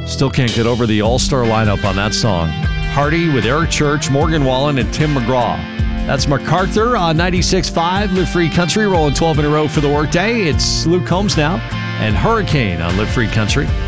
Still can't get over the all-star lineup on that song. Hardy with Eric Church, Morgan Wallen, and Tim McGraw. That's MacArthur on 96.5 Live Free Country, rolling 12 in a row for the workday. It's Luke Combs now, and Hurricane on Live Free Country.